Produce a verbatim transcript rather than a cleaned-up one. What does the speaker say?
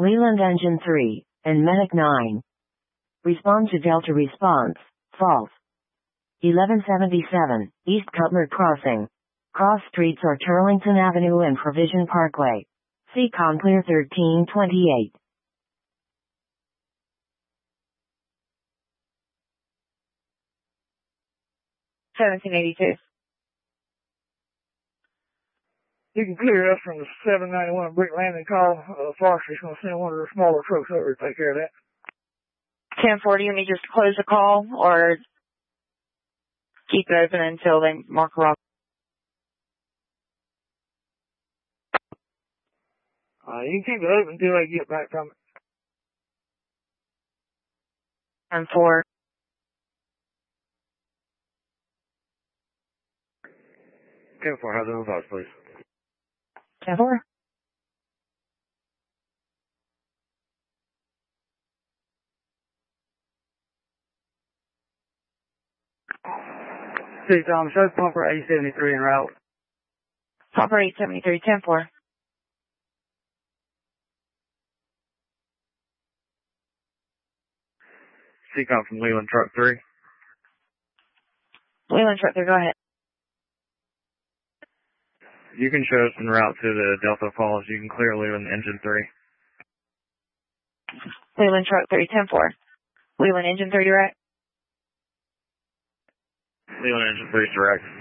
Leland Engine three, and Medic nine. Respond to Delta response, false. eleven seventy-seven, East Cutler Crossing. Cross streets are Turlington Avenue and Provision Parkway. C C O M clear thirteen twenty-eight. seventeen eighty-two. You can clear us from the seven ninety-one Brick Landing call. Uh, Forester's going to send one of their smaller trucks over to take care of that. ten forty, you need just to close the call or keep it open until they mark her off? Uh, you can keep it open until they get back from it. ten four. ten four, have the thoughts, please. ten four. C C O M, show pumper eight seventy-three en route. Pumper eight seventy-three, ten four. C C O M from Leland Truck three. Leland Truck three, go ahead. You can show us en route to the Delta Falls. You can clear Leland Engine three. Leland Truck three, ten four. Leland Engine three direct. Leland Engine three direct.